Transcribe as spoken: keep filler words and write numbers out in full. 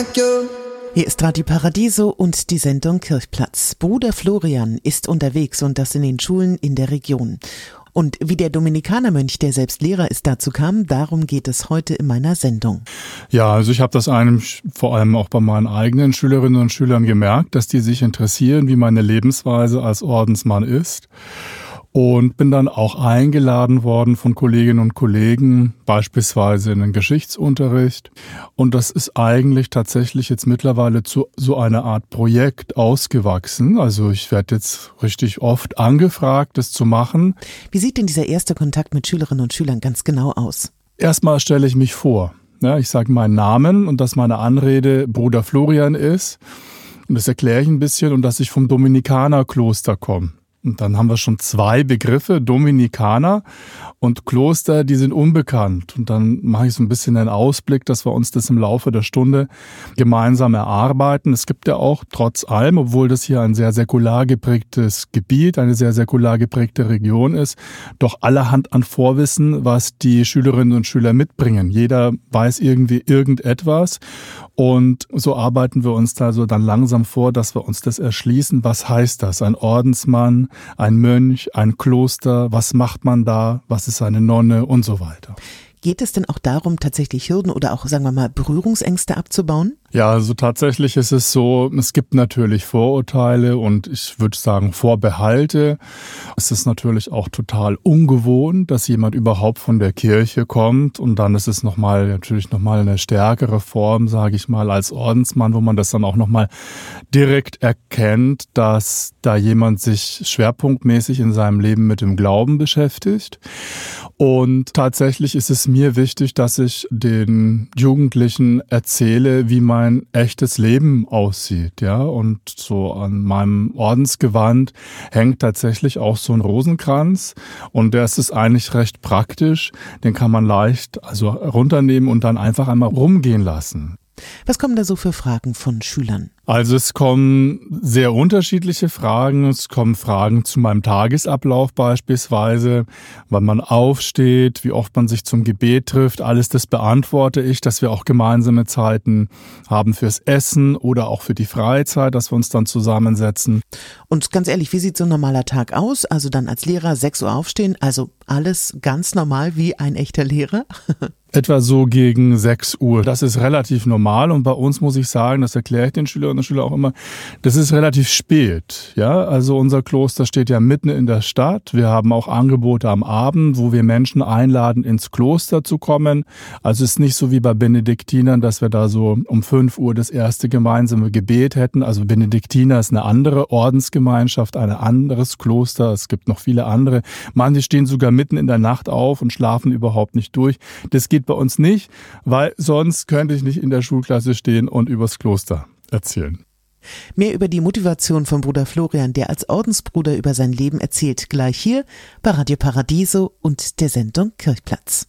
Hier ist Radio Paradiso und die Sendung Kirchplatz. Bruder Florian ist unterwegs und das in den Schulen in der Region. Und wie der Dominikanermönch, der selbst Lehrer ist, dazu kam, darum geht es heute in meiner Sendung. Ja, also ich habe das einem vor allem auch bei meinen eigenen Schülerinnen und Schülern gemerkt, dass die sich interessieren, wie meine Lebensweise als Ordensmann ist. Und bin dann auch eingeladen worden von Kolleginnen und Kollegen, beispielsweise in den Geschichtsunterricht. Und das ist eigentlich tatsächlich jetzt mittlerweile zu so einer Art Projekt ausgewachsen. Also ich werde jetzt richtig oft angefragt, das zu machen. Wie sieht denn dieser erste Kontakt mit Schülerinnen und Schülern ganz genau aus? Erstmal stelle ich mich vor. Ja, ich sage meinen Namen und dass meine Anrede Bruder Florian ist. Und das erkläre ich ein bisschen und dass ich vom Dominikanerkloster komme. Und dann haben wir schon zwei Begriffe, Dominikaner und Kloster, die sind unbekannt. Und dann mache ich so ein bisschen einen Ausblick, dass wir uns das im Laufe der Stunde gemeinsam erarbeiten. Es gibt ja auch trotz allem, obwohl das hier ein sehr säkular geprägtes Gebiet, eine sehr säkular geprägte Region ist, doch allerhand an Vorwissen, was die Schülerinnen und Schüler mitbringen. Jeder weiß irgendwie irgendetwas. Und so arbeiten wir uns da so dann langsam vor, dass wir uns das erschließen. Was heißt das? Ein Ordensmann, ein Mönch, ein Kloster, was macht man da, was ist eine Nonne und so weiter. Geht es denn auch darum, tatsächlich Hürden oder auch, sagen wir mal, Berührungsängste abzubauen? Ja, also tatsächlich ist es so, es gibt natürlich Vorurteile und ich würde sagen Vorbehalte. Es ist natürlich auch total ungewohnt, dass jemand überhaupt von der Kirche kommt und dann ist es nochmal, natürlich nochmal eine stärkere Form, sage ich mal, als Ordensmann, wo man das dann auch nochmal direkt erkennt, dass da jemand sich schwerpunktmäßig in seinem Leben mit dem Glauben beschäftigt. Und tatsächlich ist es mir wichtig, dass ich den Jugendlichen erzähle, wie man mein echtes Leben aussieht, ja, und so an meinem Ordensgewand hängt tatsächlich auch so ein Rosenkranz und der ist eigentlich recht praktisch, den kann man leicht also runternehmen und dann einfach einmal rumgehen lassen. Was kommen da so für Fragen von Schülern? Also es kommen sehr unterschiedliche Fragen. Es kommen Fragen zu meinem Tagesablauf beispielsweise, wann man aufsteht, wie oft man sich zum Gebet trifft. Alles das beantworte ich, dass wir auch gemeinsame Zeiten haben fürs Essen oder auch für die Freizeit, dass wir uns dann zusammensetzen. Und ganz ehrlich, wie sieht so ein normaler Tag aus? Also dann als Lehrer sechs Uhr aufstehen, also alles ganz normal wie ein echter Lehrer? Etwa so gegen sechs Uhr. Das ist relativ normal und bei uns muss ich sagen, das erkläre ich den Schülerinnen und Schülern auch immer, das ist relativ spät. Ja, also unser Kloster steht ja mitten in der Stadt. Wir haben auch Angebote am Abend, wo wir Menschen einladen, ins Kloster zu kommen. Also es ist nicht so wie bei Benediktinern, dass wir da so um fünf Uhr das erste gemeinsame Gebet hätten. Also Benediktiner ist eine andere Ordensgemeinschaft, ein anderes Kloster. Es gibt noch viele andere. Manche stehen sogar mitten in der Nacht auf und schlafen überhaupt nicht durch. Das geht bei uns nicht, weil sonst könnte ich nicht in der Schulklasse stehen und übers Kloster erzählen. Mehr über die Motivation von Bruder Florian, der als Ordensbruder über sein Leben erzählt, gleich hier bei Radio Paradiso und der Sendung Kirchplatz.